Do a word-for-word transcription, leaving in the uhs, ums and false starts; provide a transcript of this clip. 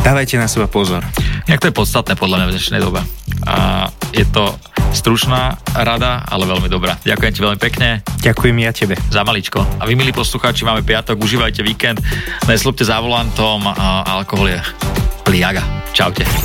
dávajte na seba pozor. Jak to je podstatné podľa mňa v dnešnej dobe. A je to stručná rada, ale veľmi dobrá. Ďakujem ti veľmi pekne. Ďakujem ja tebe. Za maličko. A vy, milí poslucháči, máme piatok, užívajte víkend, neslúbte za volantom, a alkohol je pliaga. Čaute.